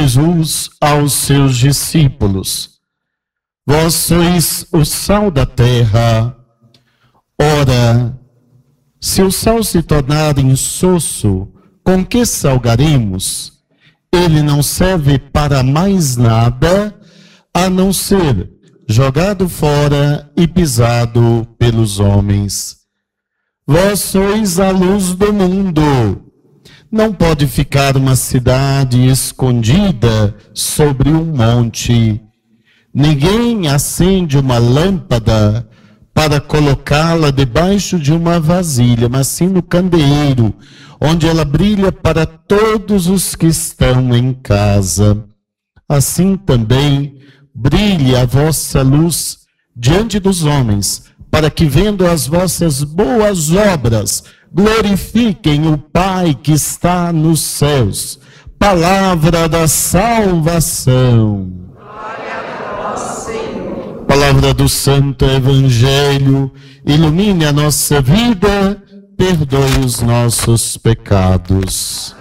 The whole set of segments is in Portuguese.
Jesus aos seus discípulos: vós sois o sal da terra. Ora, se o sal se tornar insosso, com que salgaremos? Ele não serve para mais nada, a não ser jogado fora e pisado pelos homens. Vós sois a luz do mundo. Não pode ficar uma cidade escondida sobre um monte. Ninguém acende uma lâmpada para colocá-la debaixo de uma vasilha, mas sim no candeeiro, onde ela brilha para todos os que estão em casa. Assim também brilhe a vossa luz diante dos homens, para que, vendo as vossas boas obras, glorifiquem o Pai que está nos céus. Palavra da salvação. Glória a vós, Senhor. Palavra do Santo Evangelho, ilumine a nossa vida, perdoe os nossos pecados.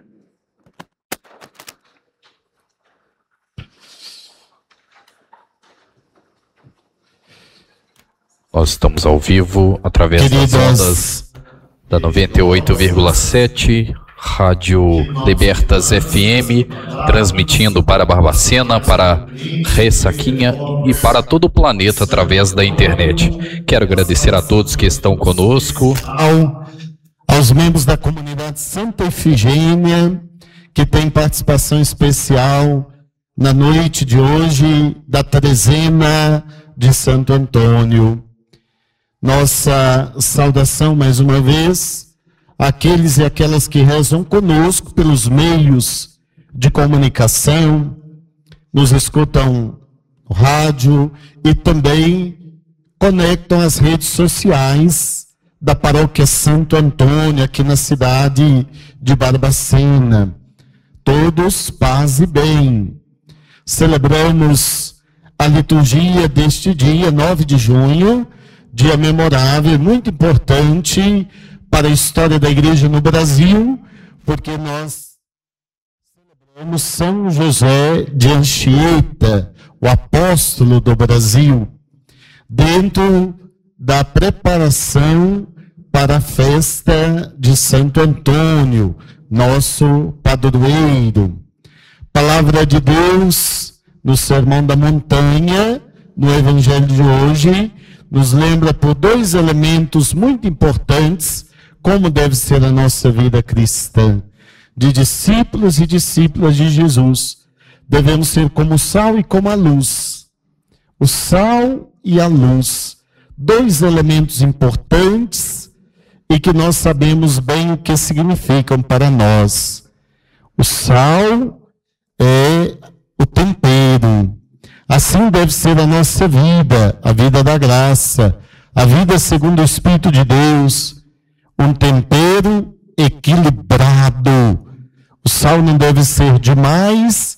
Nós estamos ao vivo através das ondas da 98,7, Rádio Libertas FM, transmitindo para Barbacena, para Ressaquinha e para todo o planeta através da internet. Quero agradecer a todos que estão conosco. Aos membros da comunidade Santa Efigênia, que tem participação especial na noite de hoje da trezena de Santo Antônio. Nossa saudação mais uma vez àqueles e aquelas que rezam conosco pelos meios de comunicação, nos escutam no rádio e também conectam as redes sociais da paróquia Santo Antônio, aqui na cidade de Barbacena. Todos paz e bem. Celebramos a liturgia deste dia, 9 de junho, dia memorável, muito importante para a história da igreja no Brasil, porque nós celebramos São José de Anchieta, o apóstolo do Brasil, dentro da preparação para a festa de Santo Antônio, nosso padroeiro. Palavra de Deus no Sermão da Montanha, no Evangelho de hoje, nos lembra por dois elementos muito importantes como deve ser a nossa vida cristã. De discípulos e discípulas de Jesus, devemos ser como o sal e como a luz. O sal e a luz, dois elementos importantes e que nós sabemos bem o que significam para nós. O sal é o tempero. Assim deve ser a nossa vida, a vida da graça, a vida segundo o Espírito de Deus, um tempero equilibrado. O sal não deve ser demais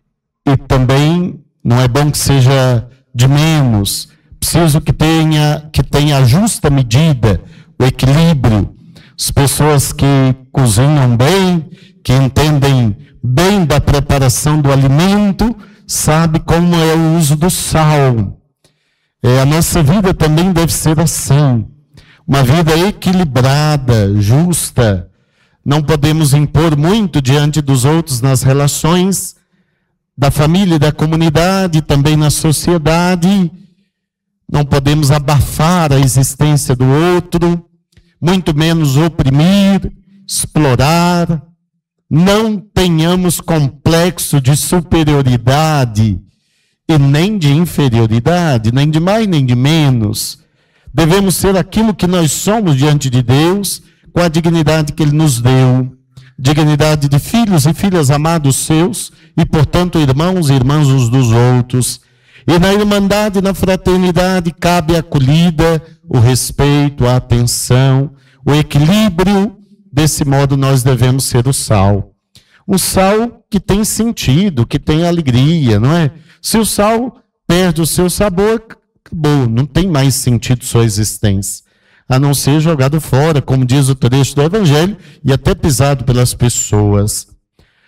e também não é bom que seja de menos. Preciso que tenha a justa medida, o equilíbrio. As pessoas que cozinham bem, que entendem bem da preparação do alimento, sabe como é o uso do sal. A nossa vida também deve ser assim. Uma vida equilibrada, justa. Não podemos impor muito diante dos outros nas relações da família e da comunidade, também na sociedade. Não podemos abafar a existência do outro, muito menos oprimir, explorar. Não tenhamos complexo de superioridade e nem de inferioridade, nem de mais nem de menos. Devemos ser aquilo que nós somos diante de Deus, com a dignidade que Ele nos deu. Dignidade de filhos e filhas amados seus, e portanto irmãos e irmãs uns dos outros. E na irmandade e na fraternidade cabe a acolhida, o respeito, a atenção, o equilíbrio. Desse modo nós devemos ser o sal. O sal que tem sentido, que tem alegria, não é? Se o sal perde o seu sabor, acabou, não tem mais sentido sua existência, a não ser jogado fora, como diz o trecho do Evangelho, e até pisado pelas pessoas.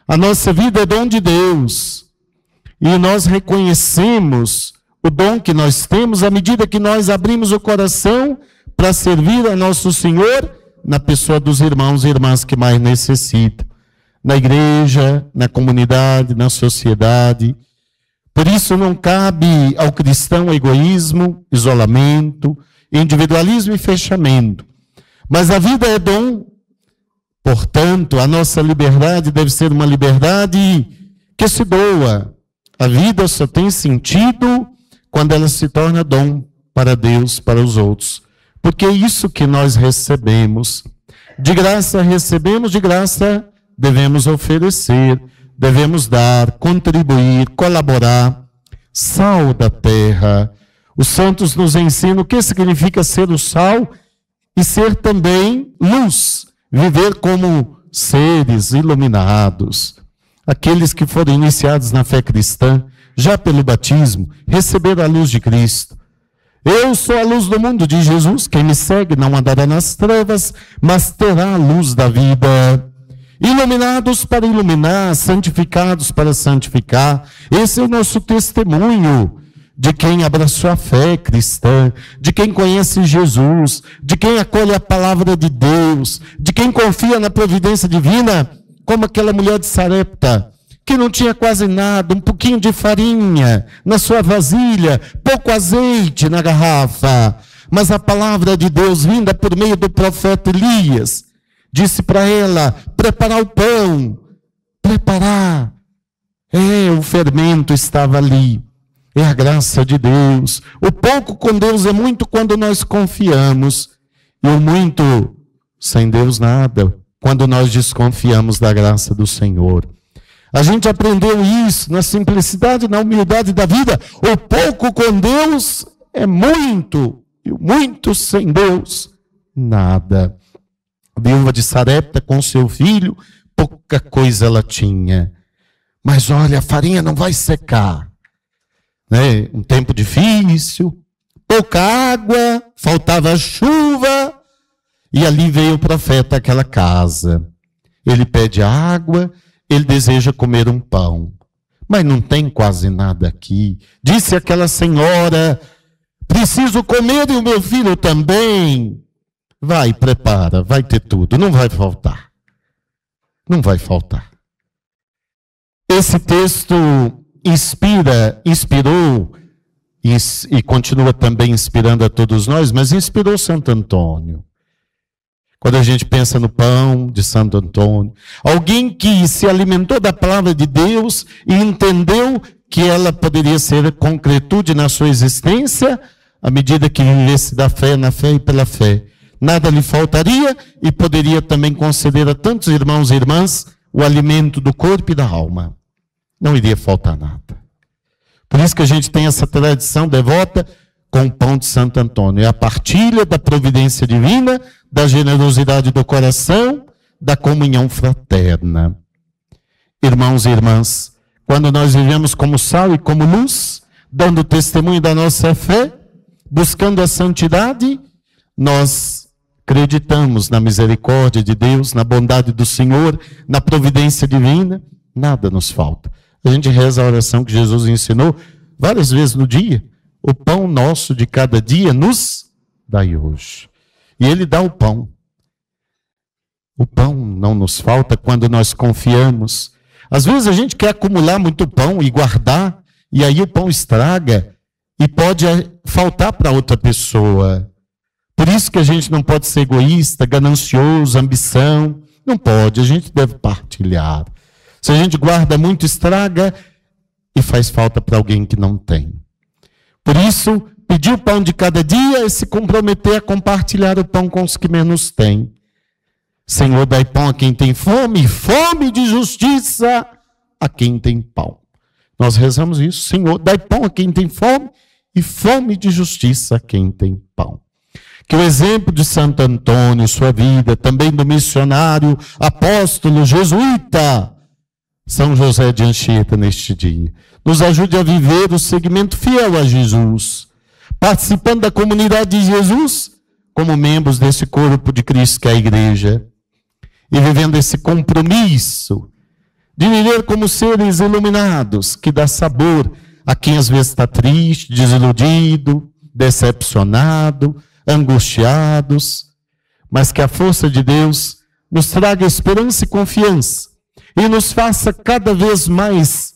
A nossa vida é dom de Deus. E nós reconhecemos o dom que nós temos à medida que nós abrimos o coração para servir a nosso Senhor na pessoa dos irmãos e irmãs que mais necessitam. Na igreja, na comunidade, na sociedade. Por isso não cabe ao cristão egoísmo, isolamento, individualismo e fechamento. Mas a vida é dom. Portanto, a nossa liberdade deve ser uma liberdade que se doa. A vida só tem sentido quando ela se torna dom para Deus, para os outros. Porque é isso que nós recebemos. De graça recebemos, de graça devemos oferecer, devemos dar, contribuir, colaborar. Sal da terra. Os santos nos ensinam o que significa ser o sal e ser também luz. Viver como seres iluminados. Aqueles que foram iniciados na fé cristã, já pelo batismo, receberam a luz de Cristo. Eu sou a luz do mundo, diz Jesus. Quem me segue não andará nas trevas, mas terá a luz da vida. Iluminados para iluminar, santificados para santificar. Esse é o nosso testemunho de quem abraçou a fé cristã, de quem conhece Jesus, de quem acolhe a palavra de Deus, de quem confia na providência divina, como aquela mulher de Sarepta, que não tinha quase nada, um pouquinho de farinha na sua vasilha, pouco azeite na garrafa, mas a palavra de Deus vinda por meio do profeta Elias, disse para ela, preparar o pão, preparar. O fermento estava ali. É a graça de Deus. O pouco com Deus é muito quando nós confiamos. E o muito sem Deus nada, quando nós desconfiamos da graça do Senhor. A gente aprendeu isso na simplicidade, na humildade da vida. O pouco com Deus é muito. E o muito sem Deus, nada. A viúva de Sarepta com seu filho, pouca coisa ela tinha. Mas olha, a farinha não vai secar. Um tempo difícil, pouca água, faltava chuva, e ali veio o profeta àquela casa. Ele pede água, ele deseja comer um pão, mas não tem quase nada aqui. Disse aquela senhora, preciso comer e o meu filho também. Vai, prepara, vai ter tudo, não vai faltar. Não vai faltar. Esse texto inspirou e continua também inspirando a todos nós, mas inspirou Santo Antônio. Quando a gente pensa no pão de Santo Antônio, alguém que se alimentou da palavra de Deus e entendeu que ela poderia ser concretude na sua existência, à medida que vivesse da fé, na fé e pela fé. Nada lhe faltaria e poderia também conceder a tantos irmãos e irmãs o alimento do corpo e da alma. Não iria faltar nada. Por isso que a gente tem essa tradição devota com o pão de Santo Antônio. É a partilha da providência divina, da generosidade do coração, da comunhão fraterna. Irmãos e irmãs, quando nós vivemos como sal e como luz, dando testemunho da nossa fé, buscando a santidade, nós acreditamos na misericórdia de Deus, na bondade do Senhor, na providência divina, nada nos falta. A gente reza a oração que Jesus ensinou várias vezes no dia. O pão nosso de cada dia nos dai hoje. E Ele dá o pão. O pão não nos falta quando nós confiamos. Às vezes a gente quer acumular muito pão e guardar, e aí o pão estraga e pode faltar para outra pessoa. Por isso que a gente não pode ser egoísta, ganancioso, ambição. Não pode, a gente deve partilhar. Se a gente guarda muito, estraga e faz falta para alguém que não tem. Por isso, pedir o pão de cada dia é se comprometer a compartilhar o pão com os que menos têm. Senhor, dai pão a quem tem fome, fome de justiça a quem tem pão. Nós rezamos isso. Senhor, dai pão a quem tem fome e fome de justiça a quem tem pão. Que o exemplo de Santo Antônio, sua vida, também do missionário, apóstolo, jesuíta, São José de Anchieta neste dia, nos ajude a viver o segmento fiel a Jesus, participando da comunidade de Jesus, como membros desse corpo de Cristo que é a igreja, e vivendo esse compromisso de viver como seres iluminados, que dá sabor a quem às vezes está triste, desiludido, decepcionado, angustiados, mas que a força de Deus nos traga esperança e confiança e nos faça cada vez mais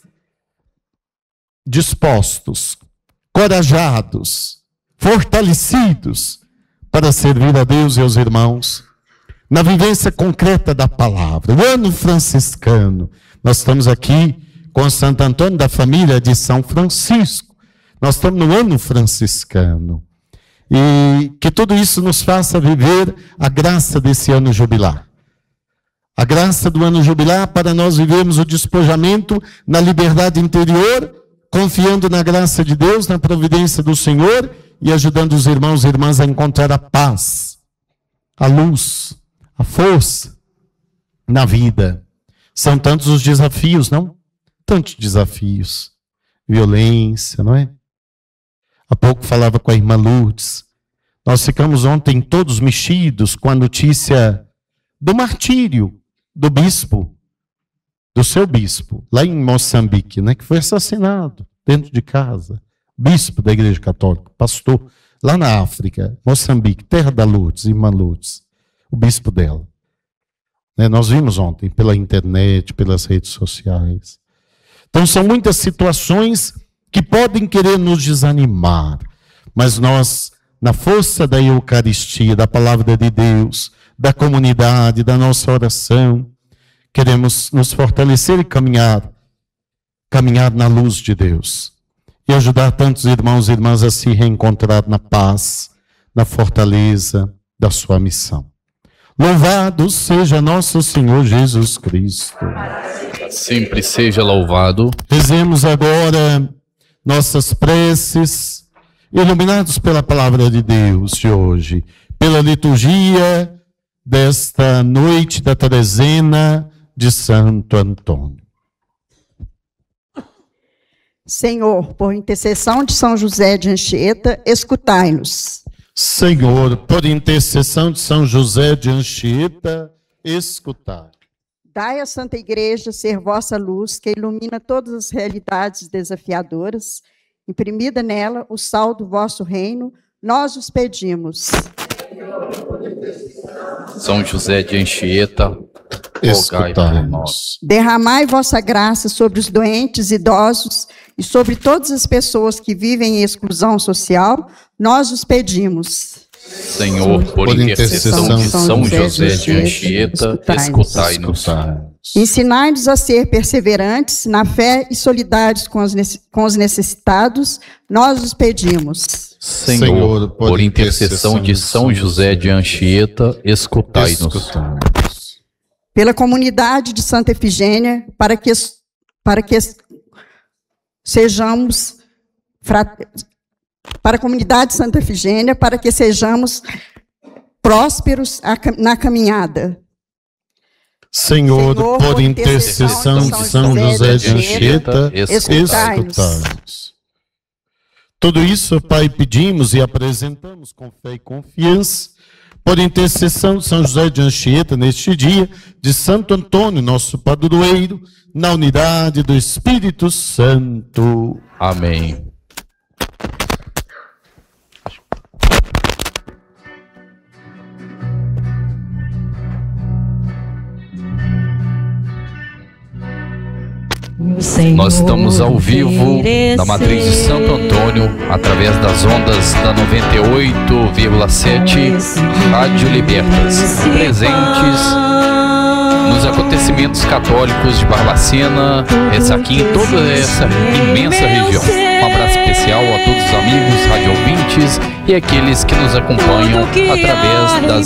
dispostos, corajados, fortalecidos para servir a Deus e aos irmãos na vivência concreta da palavra. O ano franciscano, nós estamos aqui com Santo Antônio da família de São Francisco, nós estamos no ano franciscano, e que tudo isso nos faça viver a graça desse ano jubilar. A graça do ano jubilar para nós vivermos o despojamento na liberdade interior, confiando na graça de Deus, na providência do Senhor e ajudando os irmãos e irmãs a encontrar a paz, a luz, a força na vida. São tantos os desafios, não? Tantos desafios. Violência, não é? Há pouco falava com a irmã Lourdes. Nós ficamos ontem todos mexidos com a notícia do martírio do bispo, do seu bispo, lá em Moçambique, né, que foi assassinado dentro de casa. Bispo da Igreja Católica, pastor, lá na África, Moçambique, terra da Lourdes, irmã Lourdes, o bispo dela. Né, nós vimos ontem pela internet, pelas redes sociais. Então são muitas situações que podem querer nos desanimar, mas nós, na força da Eucaristia, da palavra de Deus, da comunidade, da nossa oração, queremos nos fortalecer e caminhar na luz de Deus e ajudar tantos irmãos e irmãs a se reencontrar na paz, na fortaleza da sua missão. Louvado seja nosso Senhor Jesus Cristo. Sempre seja louvado. Rezemos agora nossas preces, iluminados pela palavra de Deus de hoje, pela liturgia desta noite da trezena de Santo Antônio. Senhor, por intercessão de São José de Anchieta, escutai-nos. Senhor, por intercessão de São José de Anchieta, escutai. Dai à Santa Igreja ser vossa luz, que ilumina todas as realidades desafiadoras. Imprimida nela o sal do vosso reino, nós os pedimos. São José de Anchieta, rogai por nós. Derramai vossa graça sobre os doentes, idosos e sobre todas as pessoas que vivem em exclusão social, nós os pedimos. Senhor, por intercessão de São José de Anchieta, escutai-nos. Ensinai-nos a ser perseverantes na fé e solidários com os necessitados, nós os pedimos. Senhor, por intercessão de São José de Anchieta, escutai-nos. Pela comunidade de Santa Efigênia, para que sejamos para a comunidade de Santa Efigênia, para que sejamos prósperos na caminhada. Senhor, por intercessão de São José de Anchieta, escutai-nos. Tudo isso, Pai, pedimos e apresentamos com fé e confiança, por intercessão de São José de Anchieta, neste dia de Santo Antônio, nosso padroeiro, na unidade do Espírito Santo. Amém. Nós estamos ao vivo na Matriz de Santo Antônio, através das ondas da 98,7 Rádio Libertas, presentes nos acontecimentos católicos de Barbacena, aqui em toda essa imensa região. Um abraço especial a todos os amigos, radio ouvintes e aqueles que nos acompanham através das